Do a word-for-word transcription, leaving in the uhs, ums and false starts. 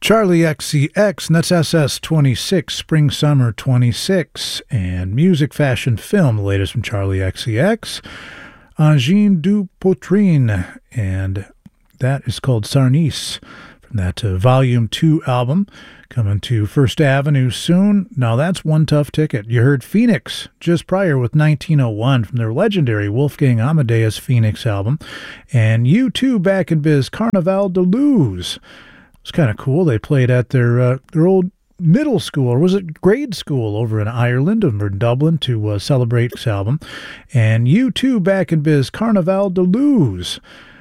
Charlie X C X, and that's S S twenty-six, Spring Summer twenty-six, and Music Fashion Film, the latest from Charlie X C X, Angine du Poitrine, and that is called Sarnice, from that uh, Volume two album, coming to First Avenue soon. Now that's one tough ticket. You heard Phoenix just prior with nineteen oh one from their legendary Wolfgang Amadeus Phoenix album, and U two back in biz, Carnaval de Luz. It's kind of cool. They played at their uh, their old middle school, or was it grade school, over in Ireland or in Dublin to uh, celebrate this album. And U two back in biz, Carnaval de Luz.